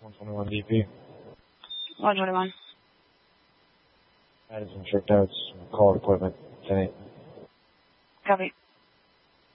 121 DP. 121. Madison checked out. Call equipment. 10-8.